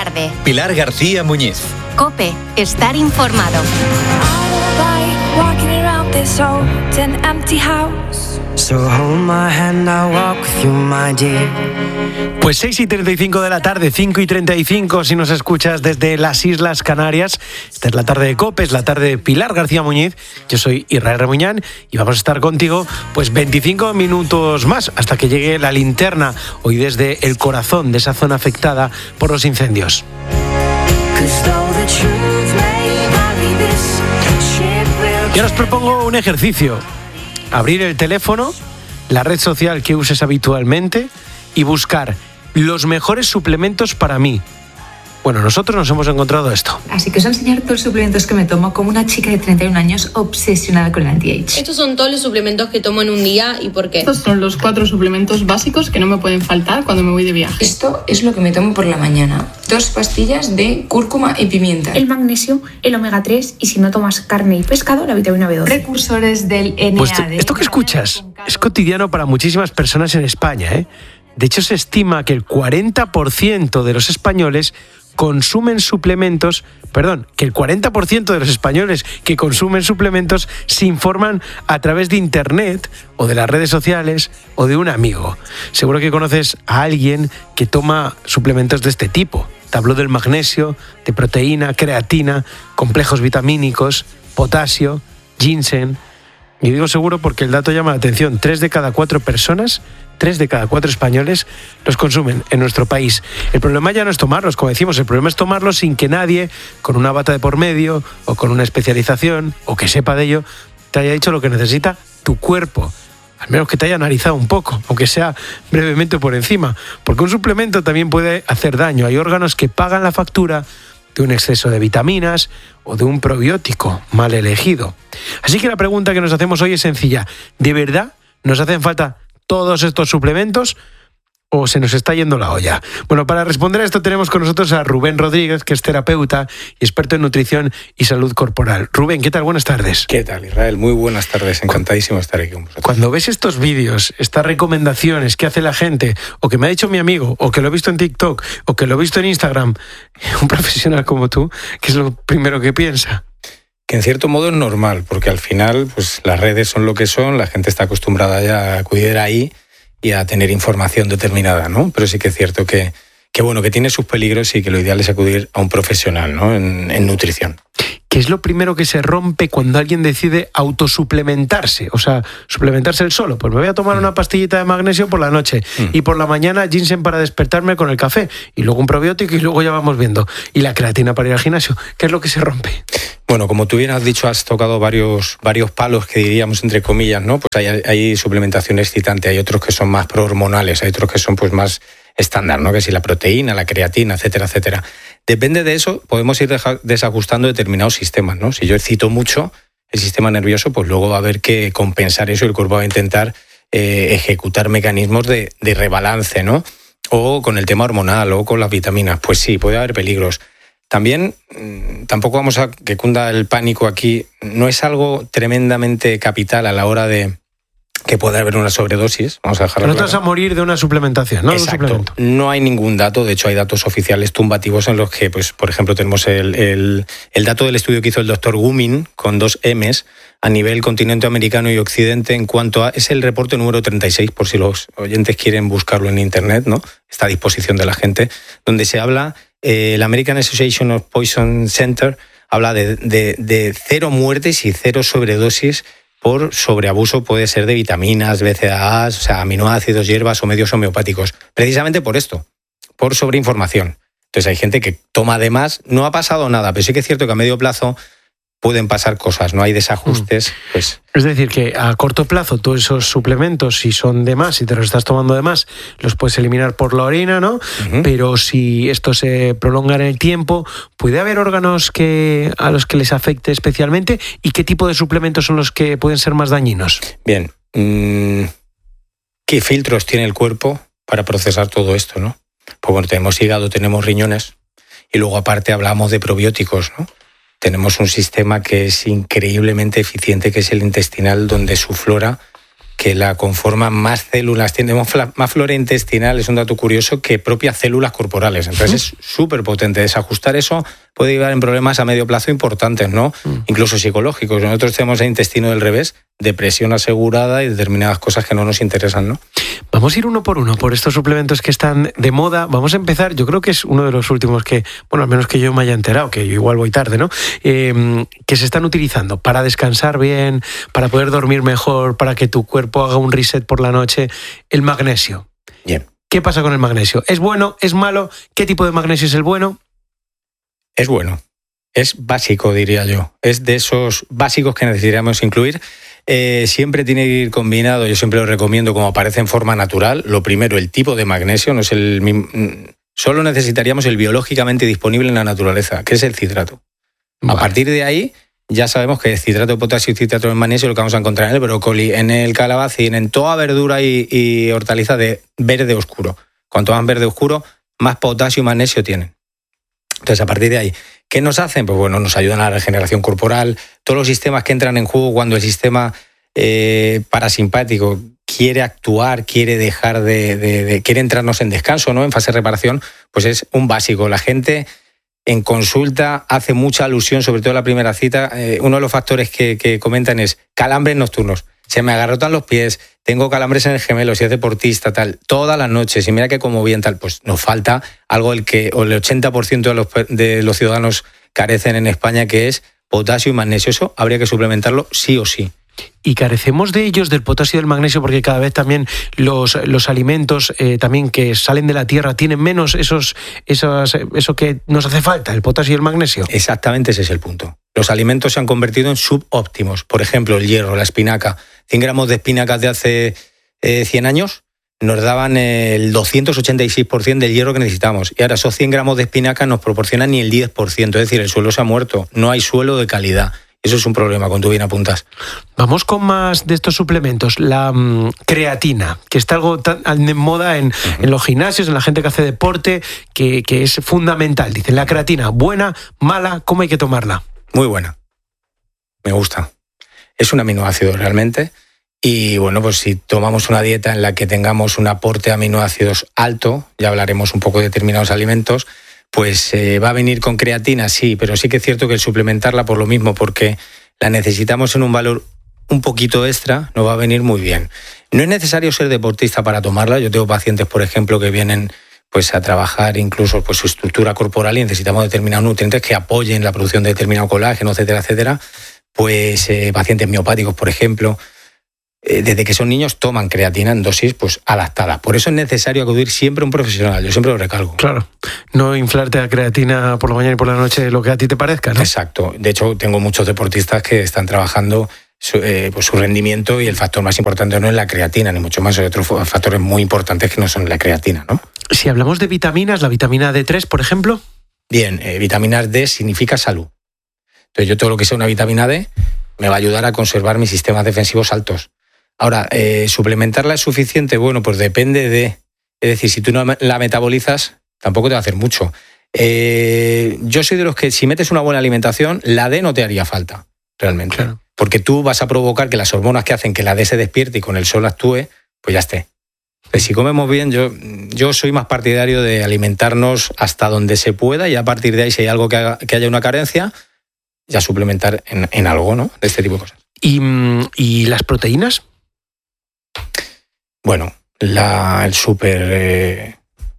tarde. Pilar García Muñiz. COPE. Estar informado. Pues 6:35 de la tarde, 5:35 si nos escuchas desde las Islas Canarias. Esta es la tarde de COPE, es la tarde de Pilar García Muñiz. Yo soy Israel Remuñán y vamos a estar contigo pues 25 minutos más hasta que llegue la linterna, hoy desde el corazón de esa zona afectada por los incendios. Y ahora os propongo un ejercicio. Abrir el teléfono, la red social que uses habitualmente y buscar los mejores suplementos para mí. Bueno, nosotros nos hemos encontrado esto. Así que os voy a enseñar todos los suplementos que me tomo como una chica de 31 años obsesionada con el anti-age. Estos son todos los suplementos que tomo en un día y por qué. Estos son los 4 suplementos básicos que no me pueden faltar cuando me voy de viaje. Esto es lo que me tomo por la mañana. 2 pastillas de cúrcuma y pimienta. El magnesio, el omega 3 y si no tomas carne y pescado, la vitamina B12. Precursores del NAD. Pues esto que escuchas es cotidiano para muchísimas personas en España, ¿eh? De hecho, se estima que el 40% de los españoles consumen suplementos, que el 40% de los españoles que consumen suplementos se informan a través de internet o de las redes sociales o de un amigo. Seguro que conoces a alguien que toma suplementos de este tipo. Te hablo del magnesio, de proteína, creatina, complejos vitamínicos, potasio, ginseng. Y digo seguro porque el dato llama la atención. 3 de cada 4 personas, 3 de cada 4 españoles los consumen en nuestro país. El problema ya no es tomarlos, como decimos, el problema es tomarlos sin que nadie, con una bata de por medio o con una especialización o que sepa de ello, te haya dicho lo que necesita tu cuerpo. Al menos que te haya analizado un poco, aunque sea brevemente por encima. Porque un suplemento también puede hacer daño. Hay órganos que pagan la factura de un exceso de vitaminas o de un probiótico mal elegido. Así que la pregunta que nos hacemos hoy es sencilla. ¿De verdad nos hacen falta todos estos suplementos o se nos está yendo la olla? Bueno, para responder a esto tenemos con nosotros a Rubén Rodríguez, que es terapeuta y experto en nutrición y salud corporal. Rubén, ¿qué tal? Buenas tardes. ¿Qué tal, Israel? Muy buenas tardes. Encantadísimo de estar aquí con vosotros. Cuando ves estos vídeos, estas recomendaciones que hace la gente, o que me ha dicho mi amigo, o que lo he visto en TikTok, o que lo he visto en Instagram, un profesional como tú, ¿qué es lo primero que piensa? Que en cierto modo es normal, porque al final pues las redes son lo que son, la gente está acostumbrada ya a acudir ahí y a tener información determinada, ¿no? Pero sí que es cierto que tiene sus peligros y que lo ideal es acudir a un profesional, ¿no? en nutrición. ¿Qué es lo primero que se rompe cuando alguien decide autosuplementarse? O sea, suplementarse él solo. Pues me voy a tomar una pastillita de magnesio por la noche y por la mañana ginseng para despertarme con el café y luego un probiótico y luego ya vamos viendo. Y la creatina para ir al gimnasio. ¿Qué es lo que se rompe? Bueno, como tú bien has dicho, has tocado varios palos que diríamos entre comillas, ¿no? Pues hay suplementación excitante, hay otros que son más prohormonales, hay otros que son pues más estándar, ¿no? Que si la proteína, la creatina, etcétera, etcétera. Depende de eso, podemos ir desajustando determinados sistemas, ¿no? Si yo excito mucho el sistema nervioso, pues luego va a haber que compensar eso y el cuerpo va a intentar ejecutar mecanismos de rebalance, ¿no? O con el tema hormonal o con las vitaminas. Pues sí, puede haber peligros. También, tampoco vamos a que cunda el pánico aquí, no es algo tremendamente capital a la hora de que pueda haber una sobredosis. Vamos a dejarlo claro. No te vas a morir de una suplementación, ¿no? Exacto. De un suplemento. No hay ningún dato, de hecho hay datos oficiales tumbativos en los que, pues, por ejemplo, tenemos el dato del estudio que hizo el doctor Gumin con 2 M's a nivel continente americano y occidente en cuanto a... Es el reporte número 36, por si los oyentes quieren buscarlo en internet, ¿no? Está a disposición de la gente, donde se habla... la American Association of Poison Center habla de 0 muertes y 0 sobredosis por sobreabuso, puede ser de vitaminas, BCAAs, o sea, aminoácidos, hierbas o medios homeopáticos. Precisamente por esto, por sobreinformación. Entonces hay gente que toma de más, no ha pasado nada, pero sí que es cierto que a medio plazo pueden pasar cosas, no hay desajustes. Pues. Es decir, que a corto plazo todos esos suplementos, si son de más, si te los estás tomando de más, los puedes eliminar por la orina, ¿no? Uh-huh. Pero si esto se prolonga en el tiempo, ¿puede haber órganos a los que les afecte especialmente? ¿Y qué tipo de suplementos son los que pueden ser más dañinos? Bien, ¿qué filtros tiene el cuerpo para procesar todo esto, no? Pues bueno, tenemos hígado, tenemos riñones, y luego aparte hablamos de probióticos, ¿no? Tenemos un sistema que es increíblemente eficiente, que es el intestinal, donde su flora que la conforman más células, tenemos más flora intestinal, es un dato curioso, que propias células corporales. Entonces es súper potente. Desajustar eso puede llevar en problemas a medio plazo importantes, ¿no? Incluso psicológicos. Nosotros tenemos el intestino del revés, depresión asegurada y determinadas cosas que no nos interesan, ¿no? Vamos a ir uno por uno por estos suplementos que están de moda. Vamos a empezar, yo creo que es uno de los últimos que, bueno, al menos que yo me haya enterado, que yo igual voy tarde, ¿no? Que se están utilizando para descansar bien, para poder dormir mejor, para que tu cuerpo haga un reset por la noche. El magnesio. Bien. ¿Qué pasa con el magnesio? ¿Es bueno? ¿Es malo? ¿Qué tipo de magnesio es el bueno? Es bueno. Es básico, diría yo. Es de esos básicos que necesitaríamos incluir. Siempre tiene que ir combinado, yo siempre lo recomiendo como aparece en forma natural. Lo primero, el tipo de magnesio, no es el mismo, solo necesitaríamos el biológicamente disponible en la naturaleza, que es el citrato. Vale. A partir de ahí ya sabemos que citrato de potasio y citrato de magnesio lo que vamos a encontrar en el brócoli, en el calabacín, en toda verdura y hortaliza de verde oscuro. Cuanto más verde oscuro, más potasio y magnesio tienen. Entonces, a partir de ahí, ¿qué nos hacen? Pues bueno, nos ayudan a la regeneración corporal, todos los sistemas que entran en juego cuando el sistema parasimpático quiere actuar, quiere dejar quiere entrarnos en descanso, ¿no? En fase de reparación, pues es un básico. La gente en consulta hace mucha alusión, sobre todo en la primera cita, uno de los factores que comentan es calambres nocturnos. Se me agarrotan los pies, tengo calambres en el gemelo, si es deportista, tal, todas las noches, y mira que como bien tal, pues nos falta algo el 80% de los ciudadanos carecen en España, que es potasio y magnesio. Eso habría que suplementarlo sí o sí. Y carecemos de ellos, del potasio y del magnesio, porque cada vez también los alimentos también que salen de la tierra tienen menos eso que nos hace falta, el potasio y el magnesio. Exactamente, ese es el punto. Los alimentos se han convertido en subóptimos. Por ejemplo, el hierro, la espinaca. 100 gramos de espinacas de hace 100 años nos daban el 286% del hierro que necesitamos. Y ahora esos 100 gramos de espinaca nos proporcionan ni el 10%. Es decir, el suelo se ha muerto. No hay suelo de calidad. Eso es un problema, con tu bien apuntas. Vamos con más de estos suplementos. La creatina, que está algo tan de moda en los gimnasios, en la gente que hace deporte, que es fundamental. Dicen, la creatina, ¿buena, mala? ¿Cómo hay que tomarla? Muy buena. Me gusta. Es un aminoácido realmente. Y bueno, pues si tomamos una dieta en la que tengamos un aporte de aminoácidos alto, ya hablaremos un poco de determinados alimentos, pues va a venir con creatina, sí, pero sí que es cierto que el suplementarla por lo mismo, porque la necesitamos en un valor un poquito extra, nos va a venir muy bien. No es necesario ser deportista para tomarla. Yo tengo pacientes, por ejemplo, que vienen pues a trabajar incluso pues su estructura corporal y necesitamos determinados nutrientes que apoyen la producción de determinado colágeno, etcétera, etcétera. Pues pacientes miopáticos, por ejemplo, desde que son niños toman creatina en dosis pues adaptada. Por eso es necesario acudir siempre a un profesional. Yo siempre lo recalco. Claro, no inflarte a creatina por la mañana y por la noche lo que a ti te parezca, ¿no? Exacto. De hecho, tengo muchos deportistas que están trabajando pues su rendimiento y el factor más importante no es la creatina, ni mucho más. Hay otros factores muy importantes que no son la creatina, ¿no? Si hablamos de vitaminas, la vitamina D3, por ejemplo. Bien, vitaminas D significa salud. Entonces yo todo lo que sea una vitamina D me va a ayudar a conservar mis sistemas defensivos altos. Ahora, ¿suplementarla es suficiente? Bueno, pues depende de... Es decir, si tú no la metabolizas, tampoco te va a hacer mucho. Yo soy de los que si metes una buena alimentación, la D no te haría falta, realmente. Claro. Porque tú vas a provocar que las hormonas que hacen que la D se despierte y con el sol actúe, pues ya esté. Pues si comemos bien, yo soy más partidario de alimentarnos hasta donde se pueda y a partir de ahí, si hay algo que haya una carencia, ya suplementar en algo, ¿no? De este tipo de cosas. ¿Y las proteínas? Bueno, la super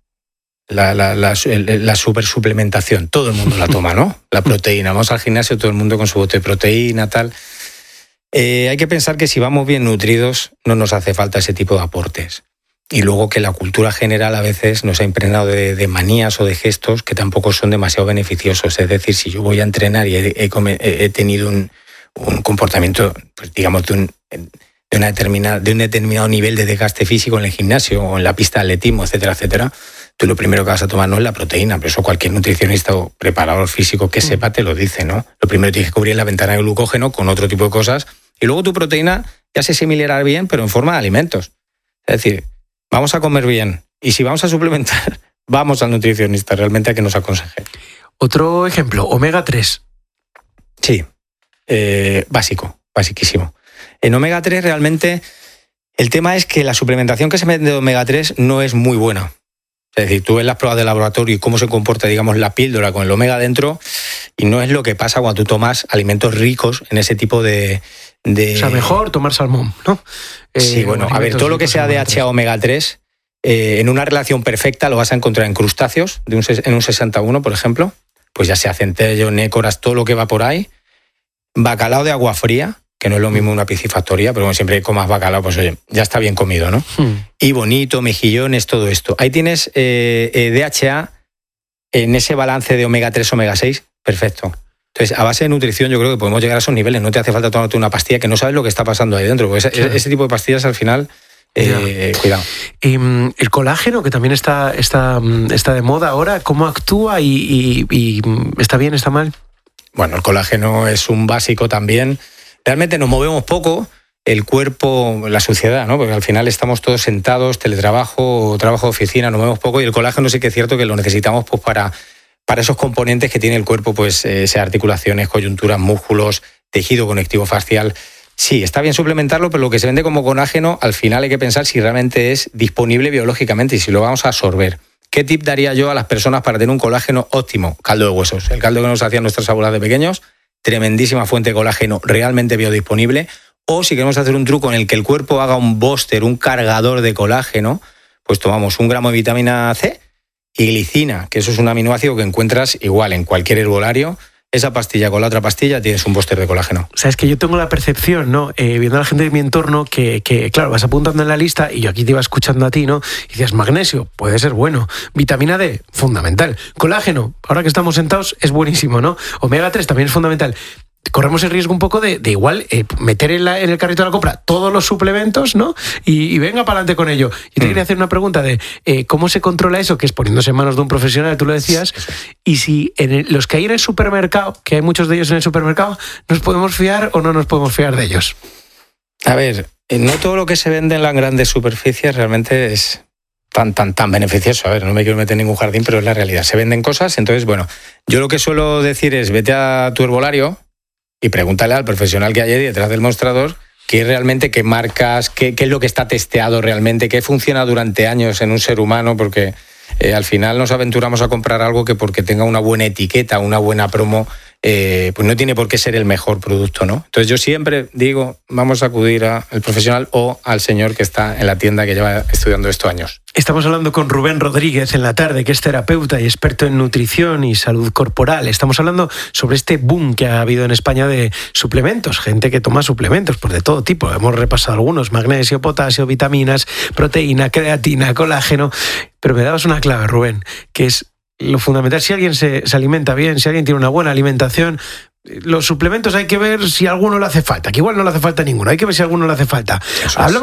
suplementación, todo el mundo la toma, ¿no? La proteína, vamos al gimnasio, todo el mundo con su bote de proteína, tal. Hay que pensar que si vamos bien nutridos no nos hace falta ese tipo de aportes. Y luego que la cultura general a veces nos ha impregnado de manías o de gestos que tampoco son demasiado beneficiosos. Es decir, si yo voy a entrenar y he tenido un comportamiento, pues digamos, de un determinado nivel de desgaste físico en el gimnasio o en la pista de atletismo, etcétera, etcétera, tú lo primero que vas a tomar no es la proteína, pero eso cualquier nutricionista o preparador físico que sepa te lo dice, ¿no? Lo primero tienes que cubrir la ventana de glucógeno con otro tipo de cosas y luego tu proteína ya se asimilará bien, pero en forma de alimentos. Es decir, vamos a comer bien y si vamos a suplementar, vamos al nutricionista realmente a que nos aconseje. Otro ejemplo, omega 3. Sí, básiquísimo. En omega 3 realmente El tema es que la suplementación que se vende de omega 3 no es muy buena. Es decir, tú ves las pruebas de laboratorio y cómo se comporta, digamos, la píldora con el omega dentro, y no es lo que pasa cuando tú tomas alimentos ricos en ese tipo de... O sea, mejor tomar salmón, ¿no? Sí, bueno, a ver, todo lo que sea DHA omega 3, en una relación perfecta lo vas a encontrar en crustáceos, en un 61, por ejemplo, pues ya sea centello, nécoras, todo lo que va por ahí. Bacalao de agua fría, que no es lo mismo una piscifactoría, pero como siempre comas bacalao, pues oye, ya está bien comido, ¿no? Y bonito, mejillones, todo esto. Ahí tienes DHA en ese balance de omega 3, omega 6, perfecto. Entonces, a base de nutrición yo creo que podemos llegar a esos niveles. No te hace falta tomarte una pastilla que no sabes lo que está pasando ahí dentro, porque ese tipo de pastillas al final... cuidado. El colágeno, que también está de moda ahora, ¿cómo actúa y está bien, está mal? Bueno, el colágeno es un básico también. Realmente nos movemos poco, el cuerpo, la suciedad, ¿no? Porque al final estamos todos sentados, teletrabajo, trabajo de oficina, nos movemos poco, y el colágeno sí que es cierto que lo necesitamos pues para esos componentes que tiene el cuerpo, pues sea articulaciones, coyunturas, músculos, tejido conectivo facial. Sí, está bien suplementarlo, pero lo que se vende como colágeno, al final hay que pensar si realmente es disponible biológicamente y si lo vamos a absorber. ¿Qué tip daría yo a las personas para tener un colágeno óptimo? Caldo de huesos. El caldo que nos hacían nuestras abuelas de pequeños, tremendísima fuente de colágeno realmente biodisponible. O si queremos hacer un truco en el que el cuerpo haga un booster, un cargador de colágeno, pues tomamos 1 gramo de vitamina C y glicina, que eso es un aminoácido que encuentras igual en cualquier herbolario. Esa pastilla con la otra pastilla tienes un booster de colágeno. O sea, es que yo tengo la percepción, ¿no? Viendo a la gente de mi entorno, que claro, vas apuntando en la lista y yo aquí te iba escuchando a ti, ¿no? Y decías, magnesio, puede ser bueno. Vitamina D, fundamental. Colágeno, ahora que estamos sentados, es buenísimo, ¿no? Omega 3 también es fundamental. Corremos el riesgo un poco de igual meter en el carrito de la compra todos los suplementos, ¿no? Y venga para adelante con ello. Yo te quería hacer una pregunta de cómo se controla eso, que es poniéndose en manos de un profesional, tú lo decías, y si los que hay en el supermercado, que hay muchos de ellos en el supermercado, ¿nos podemos fiar o no nos podemos fiar de ellos? A ver, no todo lo que se vende en las grandes superficies realmente es tan beneficioso. A ver, no me quiero meter en ningún jardín, pero es la realidad. Se venden cosas, entonces, bueno, yo lo que suelo decir es vete a tu herbolario y pregúntale al profesional que hay ahí detrás del mostrador qué realmente, qué marcas, qué es lo que está testeado realmente, qué funciona durante años en un ser humano, porque al final nos aventuramos a comprar algo que porque tenga una buena etiqueta, una buena promo, pues no tiene por qué ser el mejor producto, ¿no? Entonces yo siempre digo, vamos a acudir al profesional o al señor que está en la tienda que lleva estudiando esto años. Estamos hablando con Rubén Rodríguez en la tarde, que es terapeuta y experto en nutrición y salud corporal. Estamos hablando sobre este boom que ha habido en España de suplementos, gente que toma suplementos pues de todo tipo. Hemos repasado algunos: magnesio, potasio, vitaminas, proteína, creatina, colágeno. Pero me dabas una clave, Rubén, que es lo fundamental. Si alguien se alimenta bien, si alguien tiene una buena alimentación, los suplementos hay que ver si a alguno le hace falta, que igual no le hace falta ninguno, hay que ver si a alguno le hace falta.